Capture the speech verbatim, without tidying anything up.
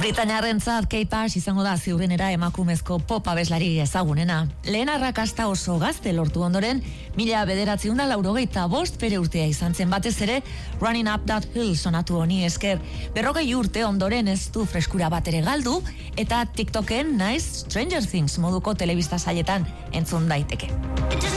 Britainiarrentzat Kate Bush izango da ziurrenera emakumezko pop abeslari ezagunena. Lehen arrakasta oso gazte lortu ondoren, mila bederatziehun eta laurogeita bost bere urtea izan zen, batez ere Running Up That Hill sonatu honi esker. Berrogei urte ondoren ez du freskura bat ere galdu, eta TikToken naiz Stranger Things moduko telebista sailetan entzun daiteke.